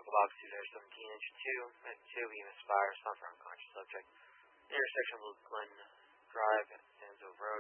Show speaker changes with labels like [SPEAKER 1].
[SPEAKER 1] Box 2-17, engine 2, and 2, EMS fire, stop for unconscious subject. Intersection of Glen Drive and Sanzo Road.